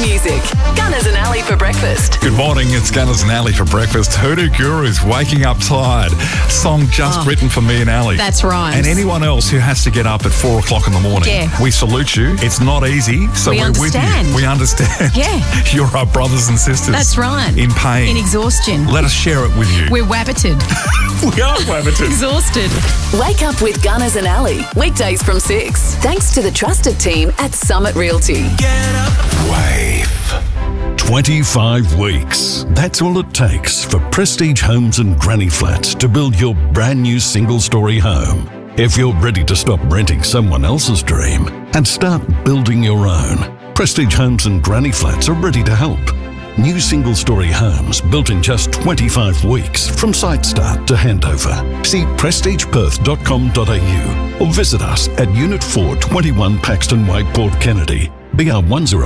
music. Gunners and Ali for breakfast. Good morning, it's Gunners and Ali for breakfast. Hoodoo Guru's Waking Up Tired. Song just written for me and Ali. That's right. And anyone else who has to get up at 4 o'clock in the morning. Yeah. We salute you. It's not easy, so we're understand. with you. We understand. Yeah. You're our brothers and sisters. That's right. In pain. In exhaustion. Let us share it with you. We're wabbited. We are wabbited. Exhausted. Wake up with Gunners and Ali. Weekdays from 6. Thanks to the trusted team at Summit Realty. Wave. 25 weeks. That's all it takes for Prestige Homes and Granny Flats to build your brand new single-story home. If you're ready to stop renting someone else's dream and start building your own, Prestige Homes and Granny Flats are ready to help. New single-story homes built in just 25 weeks from site start to handover. See prestigeperth.com.au or visit us at Unit 4, 21 Paxton Way, Port Kennedy. BR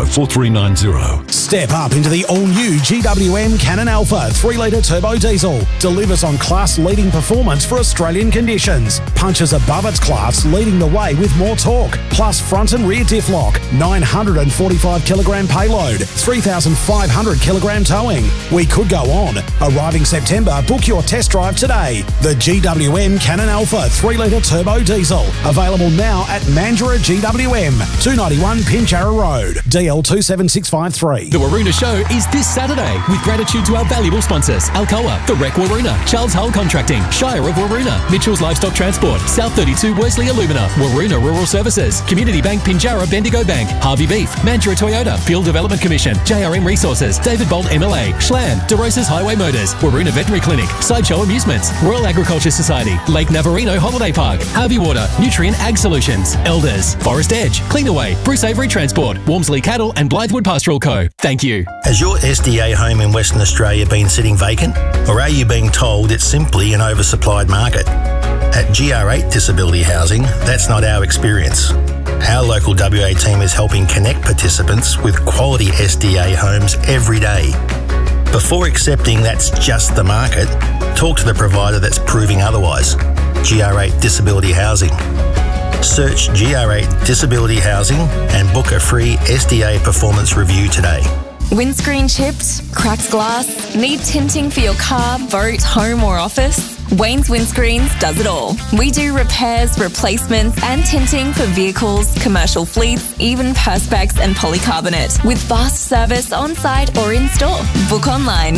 104390. Step up into the all-new GWM Cannon Alpha 3-litre turbo diesel. Delivers on class-leading performance for Australian conditions. Punches above its class, leading the way with more torque. Plus front and rear diff lock. 945-kilogram payload. 3,500-kilogram towing. We could go on. Arriving September, book your test drive today. The GWM Cannon Alpha 3-litre turbo diesel. Available now at Mandurah GWM. 291 Pinjarra Road, DL 27653. The Waroona Show is this Saturday with gratitude to our valuable sponsors: Alcoa, The Rec Waroona, Charles Hull Contracting, Shire of Waroona, Mitchell's Livestock Transport, South 32 Worsley Alumina, Waroona Rural Services, Community Bank Pinjarra Bendigo Bank, Harvey Beef, Mandurah Toyota, Field Development Commission, JRM Resources, David Bolt MLA, Schlam, DeRosa's Highway Motors, Waroona Veterinary Clinic, Sideshow Amusements, Royal Agriculture Society, Lake Navarino Holiday Park, Harvey Water, Nutrient Ag Solutions, Elders, Forest Edge, Cleanaway, Bruce Avery Transport, Walmsley Cattle and Blythewood Pastoral Co. Thank you. Has your SDA home in Western Australia been sitting vacant? Or are you being told it's simply an oversupplied market? At GR8 Disability Housing, that's not our experience. Our local WA team is helping connect participants with quality SDA homes every day. Before accepting that's just the market, talk to the provider that's proving otherwise. GR8 Disability Housing. Search GR8 Disability Housing and book a free SDA performance review today. Windscreen chipped, cracked glass, need tinting for your car, boat, home or office? Wayne's Windscreens does it all. We do repairs, replacements and tinting for vehicles, commercial fleets, even perspex and polycarbonate. With fast service on-site or in-store. Book online,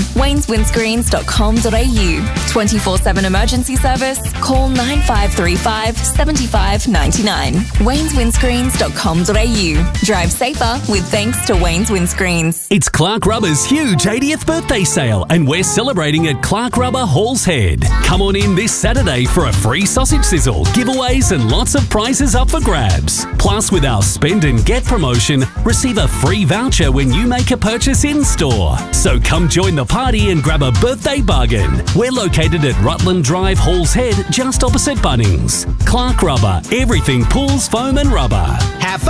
wayneswindscreens.com.au. 24/7 emergency service, call 9535 75 99. wayneswindscreens.com.au. Drive safer with thanks to Wayne's Windscreens. It's Clark Rubber's huge 80th birthday sale and we're celebrating at Clark Rubber Halls Head. Come on in this Saturday for a free sausage sizzle, giveaways and lots of prizes up for grabs. Plus, with our Spend and Get promotion, receive a free voucher when you make a purchase in-store. So come join the party and grab a birthday bargain. We're located at Rutland Drive, Halls Head, just opposite Bunnings. Clark Rubber, everything pools, foam and rubber. Have